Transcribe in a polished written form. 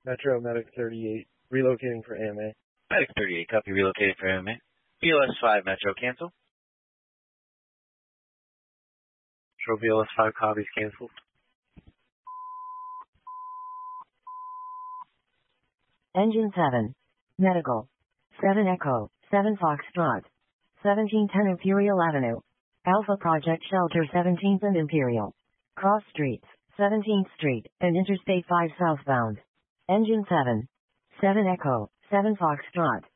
Metro Medic 38, relocating for AMA. Medic 38, copy, relocating for AMA. BLS 5, Metro, cancel. Metro BLS 5 copies canceled. Engine 7. Medical. 7 Echo, 7 Foxtrot. 1710 Imperial Avenue. Alpha Project Shelter 17th and Imperial. Cross Streets, 17th Street, and Interstate 5 southbound. Engine 7. 7 Echo, 7 Foxtrot.